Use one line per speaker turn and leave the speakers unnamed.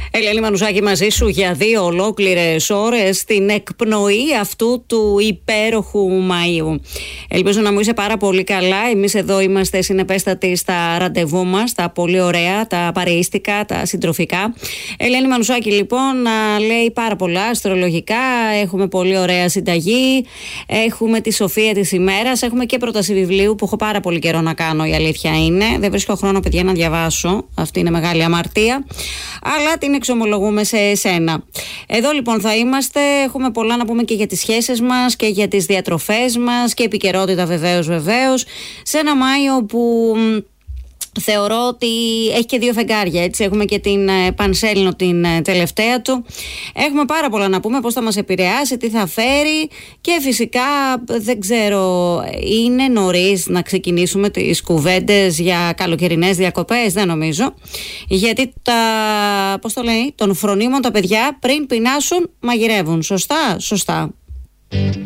Ελένη Μανουσάκη μαζί σου για 2 ολόκληρες ώρες στην εκπνοή αυτού του υπέροχου Μαΐου. Ελπίζω να μου είσαι πάρα πολύ καλά. Εμείς εδώ είμαστε συνεπέστατοι στα ραντεβού μας, τα πολύ ωραία, τα παρεΐστικα, τα συντροφικά. Ελένη Μανουσάκη λοιπόν λέει πάρα πολλά αστρολογικά. Έχουμε πολύ ωραία συνταγή. Έχουμε τη σοφία της ημέρας. Έχουμε και πρόταση βιβλίου που έχω πάρα πολύ καιρό να κάνω, η αλήθεια είναι. Δεν βρίσκω χρόνο, παιδιά, να διαβάσω. Αυτή είναι μεγάλη αμαρτία. Αλλά την εξομολογούμε σε εσένα. Εδώ λοιπόν θα είμαστε. Έχουμε πολλά να πούμε και για τις σχέσεις μας και για τις διατροφές μας και επικαιρότητα βεβαίως. Σε ένα Μάιο που θεωρώ ότι έχει και 2 φεγγάρια, έτσι. Έχουμε και την Πανσέλινο, την τελευταία του. Έχουμε πάρα πολλά να πούμε, πώς θα μας επηρεάσει, τι θα φέρει και φυσικά δεν ξέρω, είναι νωρίς να ξεκινήσουμε τις κουβέντες για καλοκαιρινές διακοπές, δεν νομίζω. Γιατί των φρονίμων τα παιδιά πριν πεινάσουν μαγειρεύουν. Σωστά.